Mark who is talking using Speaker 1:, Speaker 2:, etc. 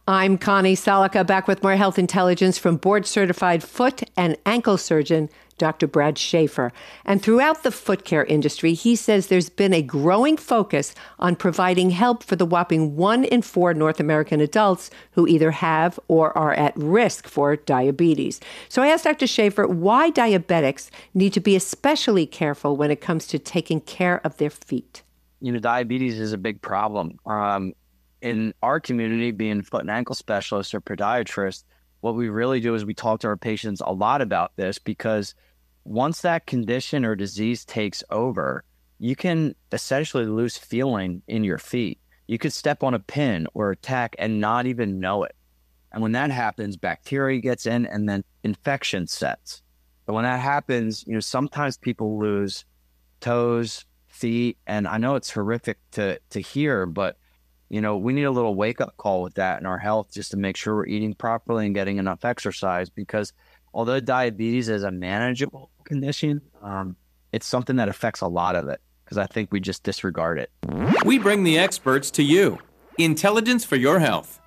Speaker 1: I'm Connie Salika, back with more health intelligence from board-certified foot and ankle surgeon, Dr. Brad Schaefer. And throughout the foot care industry, he says there's been a growing focus on providing help for the whopping 1 in 4 North American adults who either have or are at risk for diabetes. So I asked Dr. Schaefer why diabetics need to be especially careful when it comes to taking care of their feet.
Speaker 2: Diabetes is a big problem. In our community, being foot and ankle specialists or podiatrists, what we really do is we talk to our patients a lot about this, because once that condition or disease takes over, you can essentially lose feeling in your feet. You could step on a pin or a tack and not even know it. And when that happens, bacteria gets in and then infection sets. But when that happens, sometimes people lose toes, feet, and I know it's horrific to hear, but we need a little wake-up call with that in our health, just to make sure we're eating properly and getting enough exercise, because although diabetes is a manageable condition, it's something that affects a lot of it, because I think we just disregard it.
Speaker 3: We bring the experts to you. Intelligence for your health.